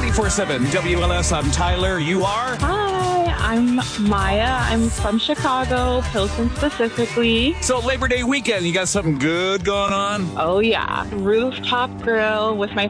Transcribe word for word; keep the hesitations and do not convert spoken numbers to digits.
ninety-four point seven W L S. I'm Tyler. You are? Hi, I'm Maya. I'm from Chicago, Pilsen specifically. So Labor Day weekend, you got something good going on? Oh yeah, rooftop grill with my